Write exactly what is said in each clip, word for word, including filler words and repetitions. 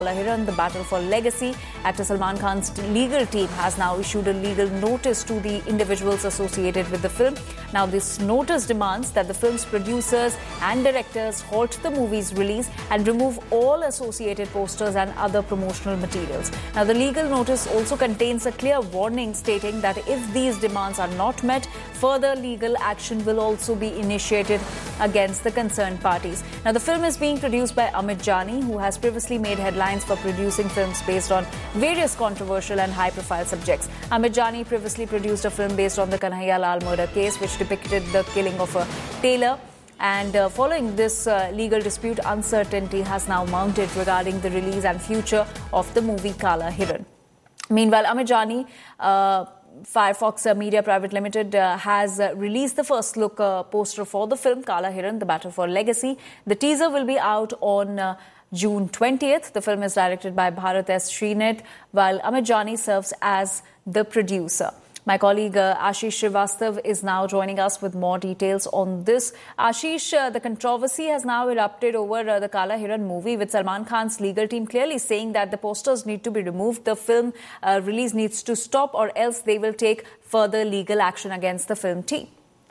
Hiran, The Battle for Legacy. Actor Salman Khan's legal team has now issued a legal notice to the individuals associated with the film. Now, this notice demands that the film's producers and directors halt the movie's release and remove all associated posters and other promotional materials. Now, the legal notice also contains a clear warning stating that if these demands are not met, further legal action will also be initiated against the concerned parties. Now, the film is being produced by Amit Jani, who has previously made headlines for producing films based on various controversial and high-profile subjects. Amit Jani previously produced a film based on the Kanhaiya Lal murder case, which depicted the killing of a tailor. And uh, following this uh, legal dispute, uncertainty has now mounted regarding the release and future of the movie Kala Hiran. Meanwhile, Amit Jani, uh, Firefox Media Private Limited uh, has uh, released the first look uh, poster for the film Kala Hiran, The Battle for Legacy. The teaser will be out on uh, June twentieth. The film is directed by Bharat S. Srinath, while Amit Jani serves as the producer. My colleague uh, Ashish Srivastav is now joining us with more details on this. Ashish, uh, the controversy has now erupted over uh, the Kala Hiran movie, with Salman Khan's legal team clearly saying that the posters need to be removed, the film uh, release needs to stop, or else they will take further legal action against the film team.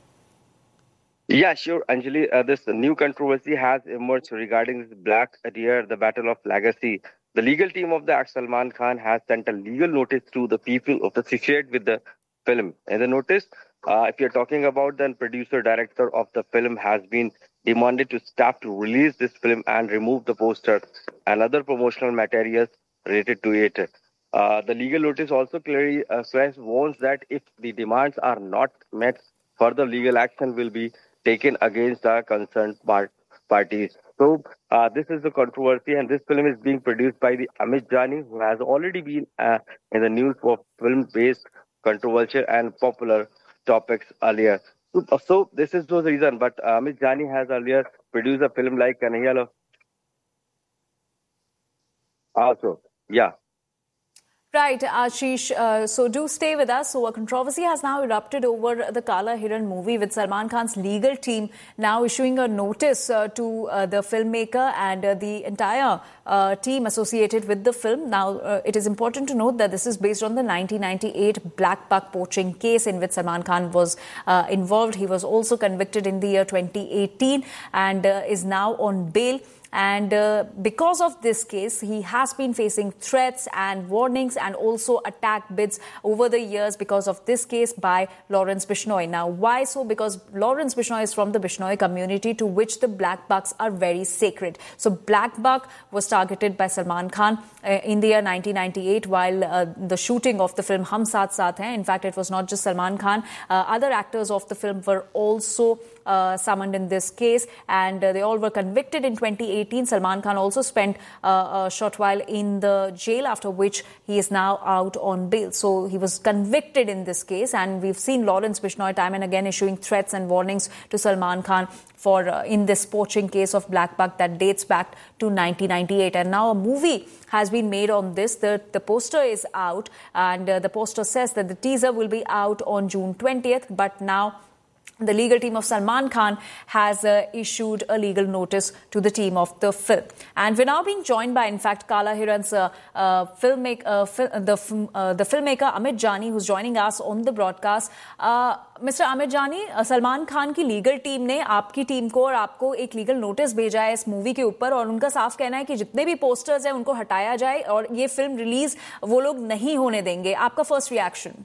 Yeah, sure, Anjali. Uh, this new controversy has emerged regarding this Black Deer, The Battle of Legacy. The legal team of the actor Salman Khan has sent a legal notice to the people associated with the film. In the notice, uh, if you're talking about the producer director of the film, has been demanded to stop to release this film and remove the poster and other promotional materials related to it. Uh, the legal notice also clearly uh, warns that if the demands are not met, further legal action will be taken against the concerned part parties. So uh, this is the controversy, and this film is being produced by the Amit Jani, who has already been uh, in the news for film-based controversial and popular topics earlier. So, so this is the reason, but uh, Amit Jani has earlier produced a film like Kanhaiya Lal. Also, yeah. Right, Ashish. Uh, so do stay with us. So a controversy has now erupted over the Kala Hiran movie, with Salman Khan's legal team now issuing a notice uh, to uh, the filmmaker and uh, the entire uh, team associated with the film. Now, uh, it is important to note that this is based on the nineteen ninety-eight black buck poaching case in which Salman Khan was uh, involved. He was also convicted in the year twenty eighteen and uh, is now on bail. And uh, because of this case, he has been facing threats and warnings and also attack bids over the years because of this case by Lawrence Bishnoi. Now, why so? Because Lawrence Bishnoi is from the Bishnoi community, to which the black bucks are very sacred. So black buck was targeted by Salman Khan uh, in the year nineteen ninety-eight while uh, the shooting of the film Hum Saath Saath Hain. In fact, it was not just Salman Khan. Uh, other actors of the film were also Uh, summoned in this case, and uh, they all were convicted in twenty eighteen. Salman Khan also spent uh, a short while in the jail, after which he is now out on bail. So he was convicted in this case, and we've seen Lawrence Bishnoi time and again issuing threats and warnings to Salman Khan for uh, in this poaching case of black buck that dates back to nineteen ninety-eight. And now a movie has been made on this. The, the poster is out, and uh, the poster says that the teaser will be out on June twentieth, but now the legal team of Salman Khan has uh, issued a legal notice to the team of the film. And we're now being joined by, in fact, Kala Hiran's uh, uh, filmmaker, uh, fil the, uh, the filmmaker Amit Jani, who's joining us on the broadcast. Uh, Mister Amit Jani, uh, Salman Khan की legal team ने आपकी team को और आपको एक legal notice भेजा है इस मूवी के ऊपर, और उनका साफ कहना है कि जितने भी पोस्टर्स हैं उनको हटाया जाए और ये फिल्म रिलीज वो लोग नहीं होने देंगे. आपका फर्स्ट रिएक्शन?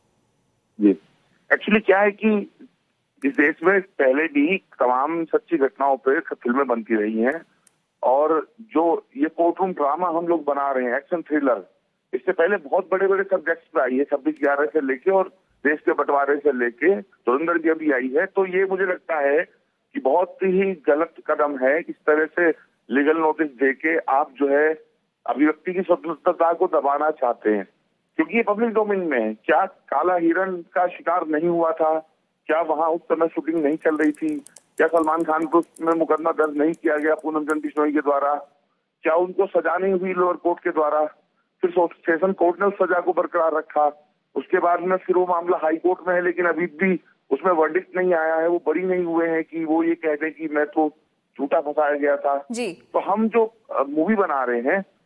जी, एक्चुअली क्या है कि इस देश में पहले भी तमाम सच्ची घटनाओं पर फिल्में बनती रही हैं, और जो ये कोर्ट रूम ड्रामा हम लोग बना रहे हैं, एक्शन थ्रिलर, इससे पहले बहुत बड़े बड़े सब्जेक्ट्स पे आई है, छब्बीस ग्यारह से लेके और देश के बंटवारे से लेके धुरंधर भी अभी आई है. तो ये मुझे लगता है कि बहुत ही गलत कदम है. इस तरह से लीगल नोटिस देके आप जो है अभिव्यक्ति की स्वतंत्रता को दबाना चाहते हैं, क्योंकि ये पब्लिक डोमेन में है. क्या काला हिरण का शिकार नहीं हुआ था? क्या वहां उस समय शूटिंग नहीं चल रही थी? क्या सलमान खान को उसमें मुकदमा दर्ज नहीं किया गया पूनम चंद बिश्नोई के द्वारा? क्या उनको सजा नहीं हुई लोअर कोर्ट के द्वारा? फिर सेशन कोर्ट ने उस सजा को बरकरार रखा. उसके बाद में फिर वो मामला हाई कोर्ट में है, लेकिन अभी भी उसमें वर्डिक्ट नहीं आया है. वो बरी नहीं हुए हैं कि वो ये कहते कि मैं तो झूठा फंसाया गया था. जी. तो हम जो मूवी बना रहे हैं